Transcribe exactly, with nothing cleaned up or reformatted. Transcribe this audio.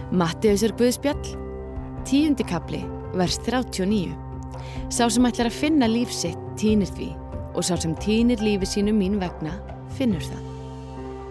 Matteusar guðspjall, tíundi kafli, vers þrjátíu og níu. Sá sem ætlar að finna líf sitt tínir því og sá sem tínir lífi sínu mín vegna finnur það.